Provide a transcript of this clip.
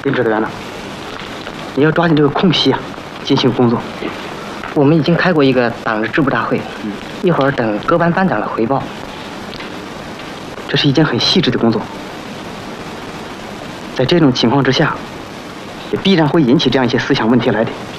林指导员呢？你要抓紧这个空隙啊，进行工作。 我们已经开过一个党的支部大会，一会儿等各班班长的回报。 这是一件很细致的工作，在这种情况之下，也必然会引起这样一些思想问题来的。